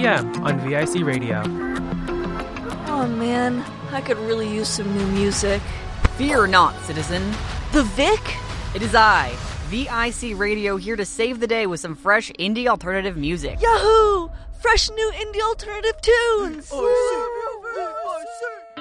p.m. on VIC Radio. Oh man, I could really use some new music. Fear not, citizen. The Vic? It is I, VIC Radio, here to save the day with some fresh indie alternative music. Yahoo! Fresh new indie alternative tunes!